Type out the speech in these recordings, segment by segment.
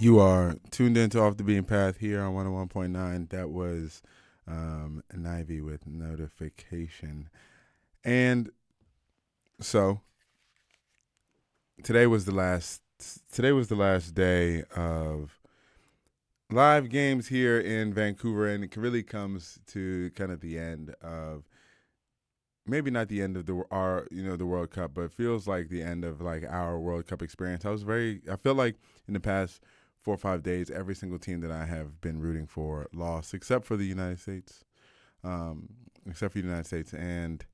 You are tuned into Off the Beaten Path here on 101.9. That was Nivy with Notification. And so today was the last day of live games here in Vancouver, and it really comes to kind of the end of, maybe not the end of the World Cup, but it feels like the end of like our World Cup experience. I feel like in the past 4 or 5 days, every single team that I have been rooting for lost, except for the United States. And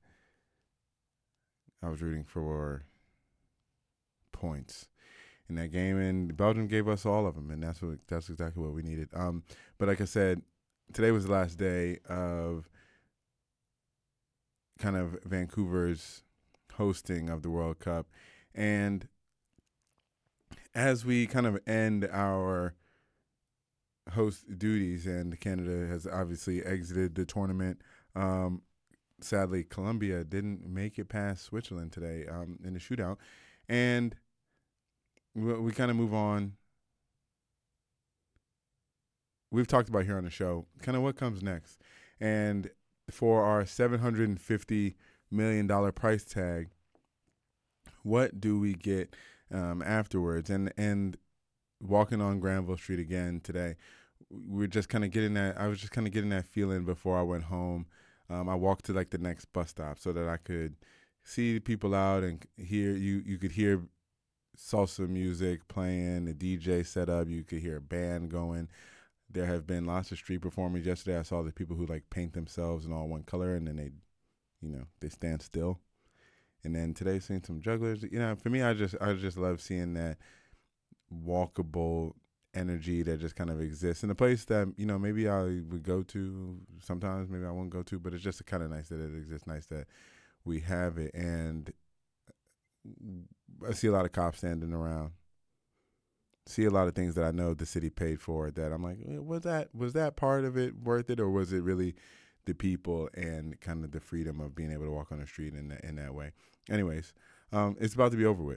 I was rooting for points in that game, and Belgium gave us all of them, and that's exactly what we needed. But like I said, today was the last day of kind of Vancouver's hosting of the World Cup, and as we kind of end our host duties, and Canada has obviously exited the tournament. Sadly, Colombia didn't make it past Switzerland today in the shootout, and we kind of move on. We've talked about here on the show kind of what comes next, and for our $750 million price tag, what do we get afterwards? And walking on Granville Street again today, we're just kind of getting that. I was just kind of getting that feeling before I went home. I walked to like the next bus stop so that I could see the people out and hear you. You could hear salsa music playing, the DJ set up. You could hear a band going. There have been lots of street performers. Yesterday, I saw the people who like paint themselves in all one color, and then they stand still. And then today, seeing some jugglers. For me, I just love seeing that walkable energy that just kind of exists in a place that maybe I would go to sometimes, maybe I won't go to, but it's just kind of nice that it exists, nice that we have it. And I see a lot of cops standing around, see a lot of things that I know the city paid for that I'm like, was that part of it worth it, or was it really the people and kind of the freedom of being able to walk on the street in that way? Anyways, it's about to be over with.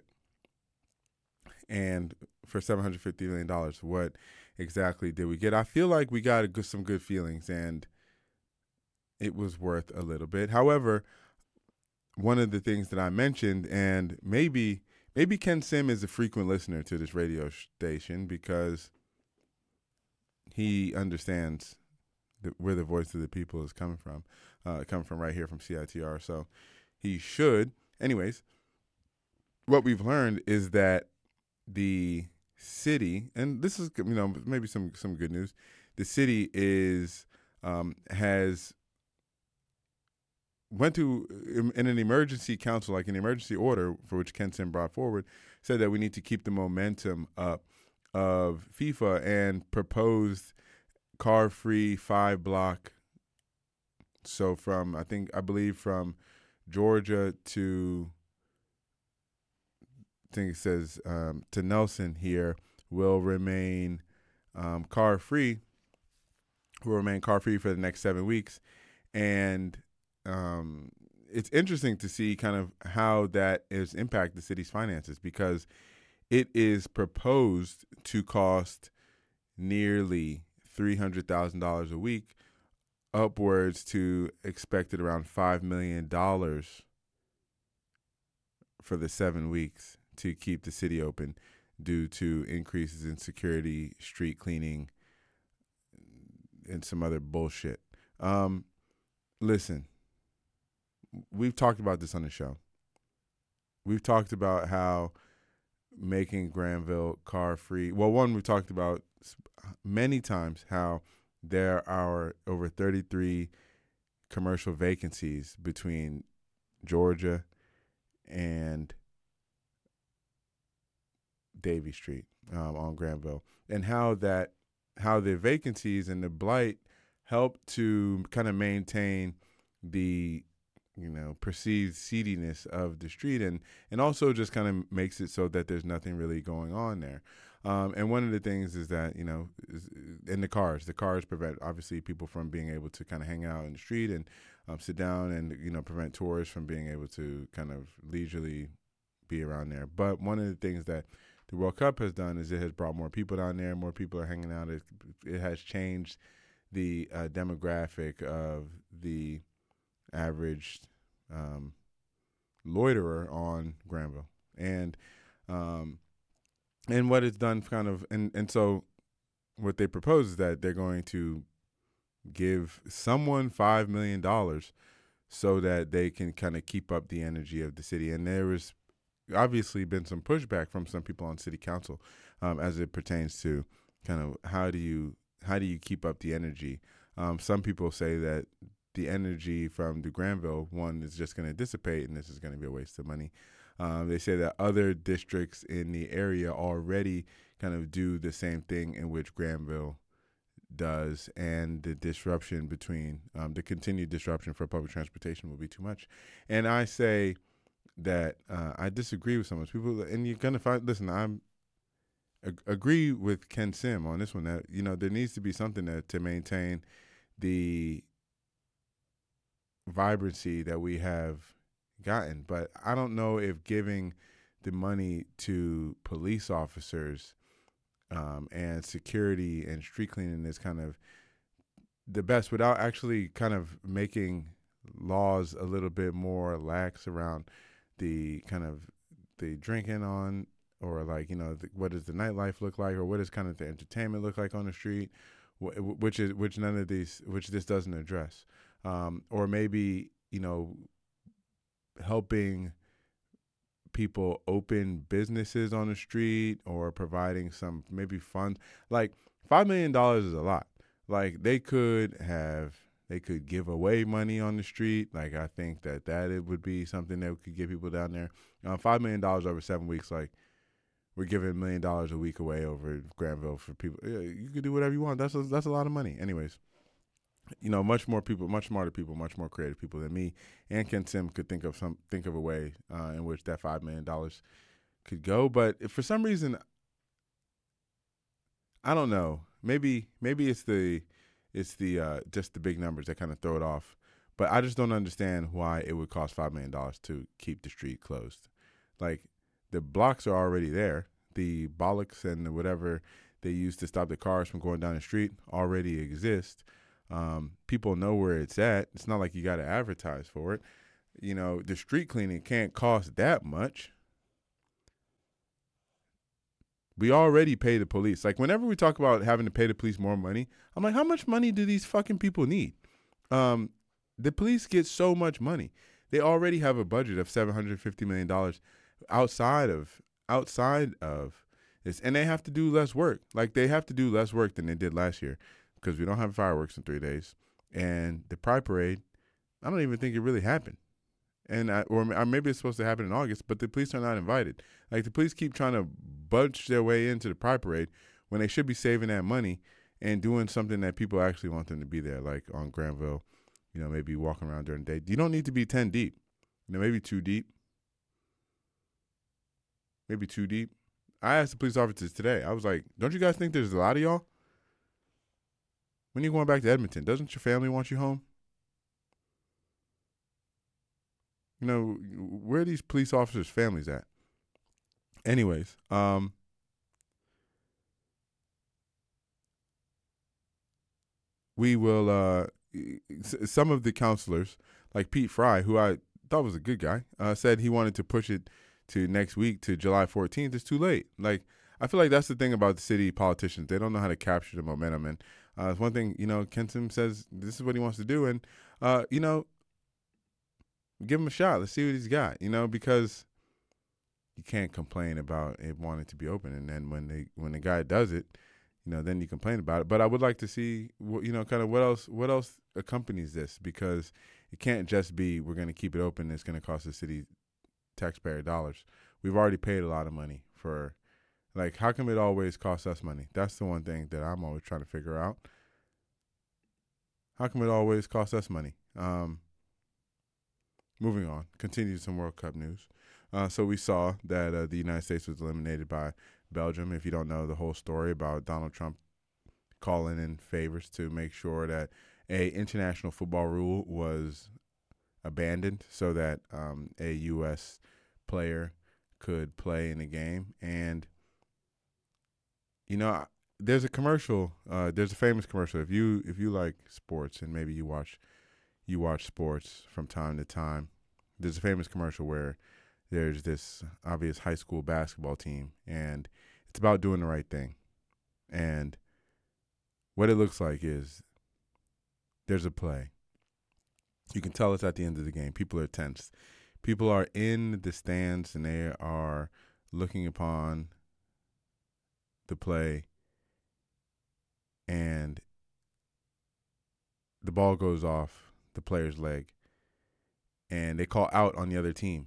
And for $750 million, what exactly did we get? I feel like we got some good feelings, and it was worth a little bit. However, one of the things that I mentioned, and maybe Ken Sim is a frequent listener to this radio station because he understands where the voice of the people is coming from right here from CITR. So he should. Anyways, what we've learned is that the city, and this is maybe some good news. The city has went to in an emergency council, like an emergency order for which Ken Sim brought forward, said that we need to keep the momentum up of FIFA and proposed car-free 5-block. So I believe from Georgia to, I think it says to Nelson here, will remain car free. Will remain car free for the next 7 weeks, and it's interesting to see kind of how that is impact the city's finances, because it is proposed to cost nearly $300,000 a week, upwards to expected around $5 million for the 7 weeks to keep the city open due to increases in security, street cleaning, and some other bullshit. Listen, we've talked about this on the show. We've talked about how making Granville car free. Well, one, we've talked about many times how there are over 33 commercial vacancies between Georgia and Davie Street on Granville, and how the vacancies and the blight help to kind of maintain the perceived seediness of the street, and also just kind of makes it so that there's nothing really going on there. And one of the things is that in the cars prevent obviously people from being able to kind of hang out in the street and sit down, and prevent tourists from being able to kind of leisurely be around there. But one of the things that the World Cup has done is it has brought more people down there. More people are hanging out. It has changed the demographic of the average loiterer on Granville, um, and what it's done kind of, and so what they propose is that they're going to give someone $5 million so that they can kind of keep up the energy of the city. And there was obviously been some pushback from some people on city council as it pertains to kind of how do you keep up the energy. Some people say that the energy from the Granville one is just going to dissipate, and this is going to be a waste of money. They say that other districts in the area already kind of do the same thing in which Granville does, and the disruption between the continued disruption for public transportation will be too much. And I say that I disagree with some of those people, and you're gonna find. Listen, agree with Ken Sim on this one. That there needs to be something to maintain the vibrancy that we have gotten. But I don't know if giving the money to police officers and security and street cleaning is kind of the best without actually kind of making laws a little bit more lax around the kind of the drinking on, or like, what does the nightlife look like, or what does kind of the entertainment look like on the street, which this doesn't address. Or maybe, helping people open businesses on the street, or providing some maybe fund. Like $5 million is a lot. Like they could give away money on the street. Like I think that it would be something that could get people down there. $5 million over 7 weeks. Like we're giving $1 million a week away over Granville for people. Yeah, you could do whatever you want. That's a lot of money. Anyways, much more people, much smarter people, much more creative people than me and Ken Sim could think of a way in which that $5 million could go. But for some reason, I don't know. Maybe it's the just the big numbers that kind of throw it off. But I just don't understand why it would cost $5 million to keep the street closed. Like the blocks are already there. The bollocks and whatever they use to stop the cars from going down the street already exist. People know where it's at. It's not like you got to advertise for it. The street cleaning can't cost that much. We already pay the police. Like whenever we talk about having to pay the police more money, I'm like, how much money do these fucking people need? The police get so much money. They already have a budget of $750 million outside of this, and they have to do less work. Like they have to do less work than they did last year because we don't have fireworks in 3 days, and the Pride Parade, I don't even think it really happened. And or maybe it's supposed to happen in August, but the police are not invited. Like the police keep trying to bunch their way into the Pride Parade when they should be saving that money and doing something that people actually want them to be there, like on Granville. Maybe walking around during the day. You don't need to be 10 deep. Maybe 2 deep. Maybe 2 deep. I asked the police officers today. I was like, don't you guys think there's a lot of y'all? When are you going back to Edmonton? Doesn't your family want you home? Where are these police officers' families at? Anyways, we will, some of the counselors, like Pete Fry, who I thought was a good guy, said he wanted to push it to next week, to July 14th. It's too late. Like, I feel like that's the thing about the city politicians. They don't know how to capture the momentum. And one thing, Ken Sim says this is what he wants to do. And, give him a shot. Let's see what he's got, because you can't complain about it wanting to be open. And then when the guy does it, then you complain about it. But I would like to see, kind of what else accompanies this, because it can't just be we're going to keep it open. It's going to cost the city taxpayer dollars. We've already paid a lot of money for, like, how come it always costs us money? That's the one thing that I'm always trying to figure out. How come it always costs us money? Moving on, continue some World Cup news. So we saw that the United States was eliminated by Belgium. If you don't know the whole story about Donald Trump calling in favors to make sure that a international football rule was abandoned so that a U.S. player could play in the game. And you know, there's a commercial. There's a famous commercial. If you like sports and maybe you watch sports from time to time, there's a famous commercial where there's this obvious high school basketball team, and it's about doing the right thing. And what it looks like is there's a play. You can tell it's at the end of the game. People are tense. People are in the stands and they are looking upon the play, and the ball goes off the player's leg, and they call out on the other team.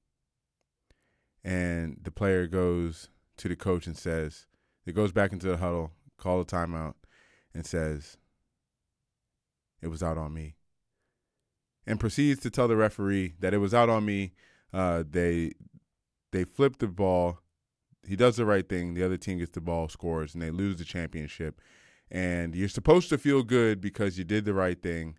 And the player goes to the coach and says, it goes back into the huddle, call a timeout, and says, it was out on me. And proceeds to tell the referee that it was out on me. They flip the ball. He does the right thing. The other team gets the ball, scores, and they lose the championship. And you're supposed to feel good because you did the right thing.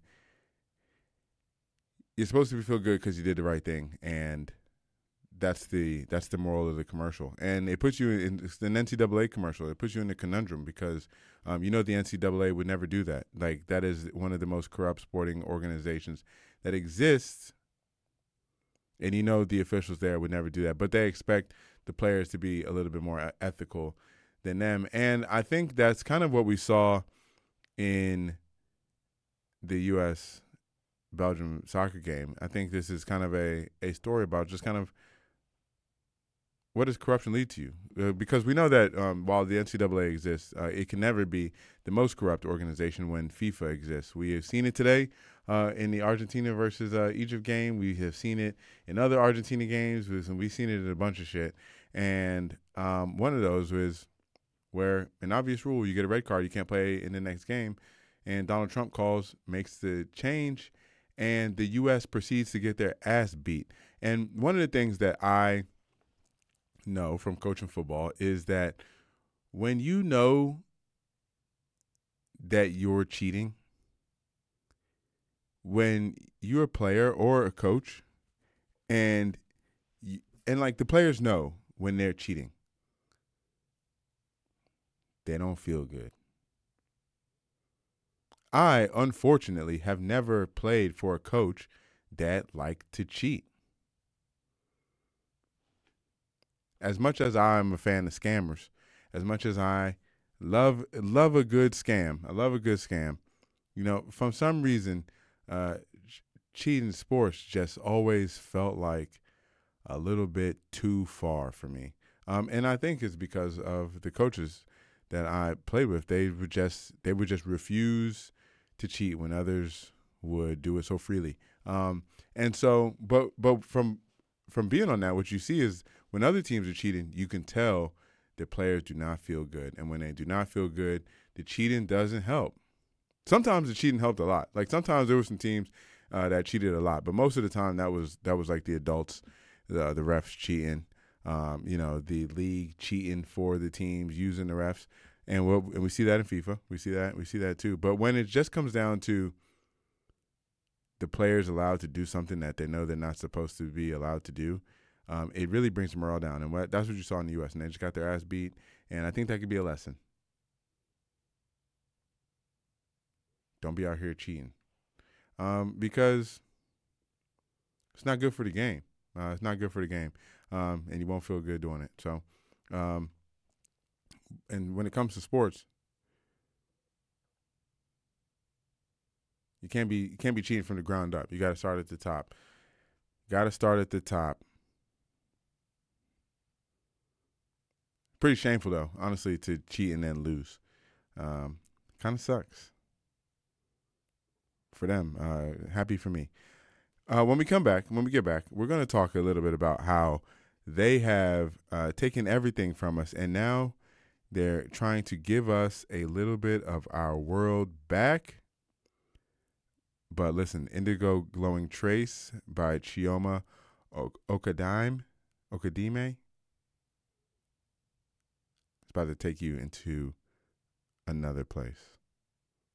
You're supposed to feel good because you did the right thing, and that's the moral of the commercial. And it puts you in, it's an NCAA commercial. It puts you in a conundrum because the NCAA would never do that. Like, that is one of the most corrupt sporting organizations that exists. And the officials there would never do that, but they expect the players to be a little bit more ethical than them. And I think that's kind of what we saw in the U.S.-Belgium soccer game. I think this is kind of a story about just kind of what does corruption lead to you? Because we know that while the NCAA exists, it can never be the most corrupt organization when FIFA exists. We have seen it today in the Argentina versus Egypt game. We have seen it in other Argentina games. We've seen it in a bunch of shit. And one of those was where an obvious rule, you get a red card, you can't play in the next game. And Donald Trump makes the change, and the U.S. proceeds to get their ass beat. And one of the things that I know from coaching football is that when you know that you're cheating, when you're a player or a coach, and like the players know when they're cheating, they don't feel good. I, unfortunately, have never played for a coach that liked to cheat. As much as I'm a fan of scammers, as much as I love a good scam, from some reason, cheating in sports just always felt like a little bit too far for me. And I think it's because of the coaches that I played with. They would just refuse to cheat when others would do it so freely. And so, but from being on that, what you see is when other teams are cheating, you can tell the players do not feel good. And when they do not feel good, the cheating doesn't help. Sometimes the cheating helped a lot. Like sometimes there were some teams that cheated a lot, but most of the time that was like the adults, the refs cheating, the league cheating for the teams using the refs, and we see that in FIFA. We see that too. But when it just comes down to the players allowed to do something that they know they're not supposed to be allowed to do, it really brings the morale down. And that's what you saw in the U.S. And they just got their ass beat. And I think that could be a lesson. Don't be out here cheating. Because it's not good for the game. It's not good for the game. And you won't feel good doing it. So, and when it comes to sports, you can't be cheating from the ground up. You got to start at the top. Pretty shameful, though, honestly, to cheat and then lose. Kind of sucks for them. Happy for me. When we get back, we're going to talk a little bit about how they have taken everything from us, and now they're trying to give us a little bit of our world back. But listen, Indigo Glowing Trace by Chioma Okadime. It's about to take you into another place.